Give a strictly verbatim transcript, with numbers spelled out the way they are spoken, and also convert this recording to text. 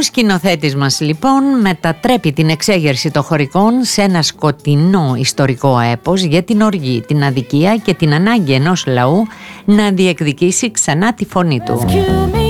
Ο σκηνοθέτης μας λοιπόν μετατρέπει την εξέγερση των χωρικών σε ένα σκοτεινό ιστορικό έπος για την οργή, την αδικία και την ανάγκη ενός λαού να διεκδικήσει ξανά τη φωνή του.